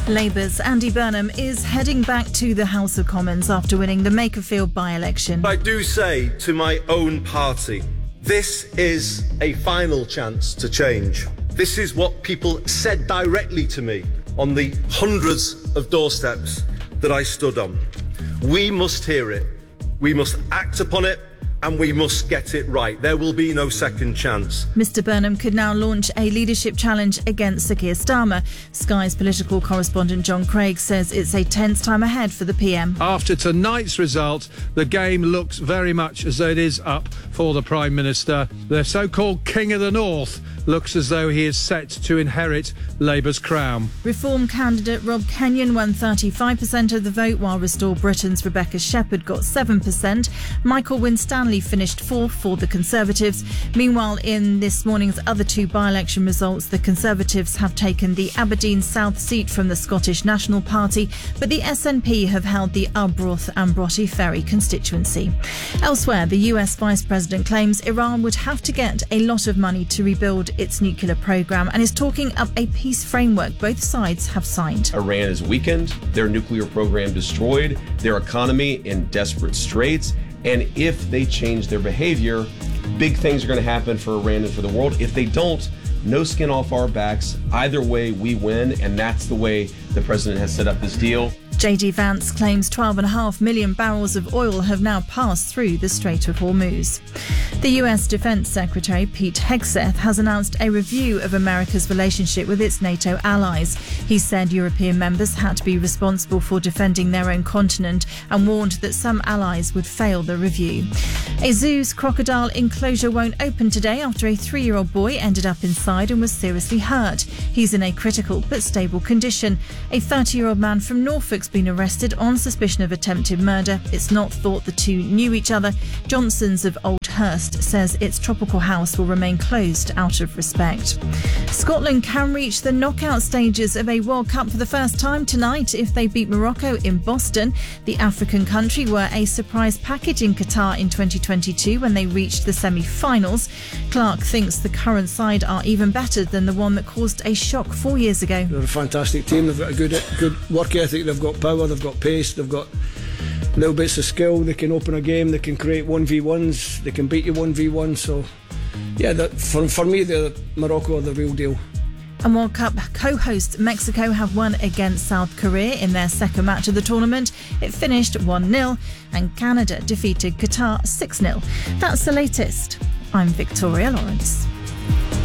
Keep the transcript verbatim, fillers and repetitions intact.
Labour's Andy Burnham is heading back to the House of Commons after winning the Makerfield by-election. I do say to my own party, this is a final chance to change. This is what people said directly to me on the hundreds of doorsteps that I stood on. We must hear it, we must act upon it, and we must get it right. There will be no second chance. Mr Burnham could now launch a leadership challenge against Sir Keir Starmer. Sky's political correspondent John Craig says it's a tense time ahead for the P M. After tonight's result, the game looks very much as though it is up for the Prime Minister. The so-called King of the North looks as though he is set to inherit Labour's crown. Reform candidate Rob Kenyon won thirty-five percent of the vote, while Restore Britain's Rebecca Shepherd got seven percent. Michael Winstanley finished fourth for the Conservatives. Meanwhile, in this morning's other two by-election results, the Conservatives have taken the Aberdeen South seat from the Scottish National Party, but the S N P have held the Arbroath and Broughty Ferry constituency. Elsewhere, the U S Vice President claims Iran would have to get a lot of money to rebuild its nuclear program and is talking up a peace framework both sides have signed. Iran is weakened, their nuclear program destroyed, their economy in desperate straits, and if they change their behavior, big things are going to happen for Iran and for the world. If they don't, no skin off our backs. Either way, we win, and that's the way the president has set up this deal. J D Vance claims twelve point five million barrels of oil have now passed through the Strait of Hormuz. The U S Defence Secretary Pete Hegseth has announced a review of America's relationship with its NATO allies. He said European members had to be responsible for defending their own continent and warned that some allies would fail the review. A zoo's crocodile enclosure won't open today after a three-year-old boy ended up inside and was seriously hurt. He's in a critical but stable condition. A thirty-year-old man from Norfolk's been arrested on suspicion of attempted murder. It's not thought the two knew each other. Johnson's of Oldhurst says its tropical house will remain closed out of respect. Scotland can reach the knockout stages of a World Cup for the first time tonight if they beat Morocco in Boston. The African country were a surprise package in Qatar in twenty twenty-two when they reached the semi-finals. Clark thinks the current side are even better than the one that caused a shock four years ago. They're a fantastic team. They've got a good, good work ethic. They've got power, they've got pace, they've got little bits of skill. They can open a game, they can create one v ones, they can beat you one v one. So yeah, that, for, for me, the Morocco are the real deal. And World Cup co-hosts Mexico have won against South Korea in their second match of the tournament. It finished one nil, and Canada defeated Qatar six nil. That's the latest. I'm Victoria Lawrence.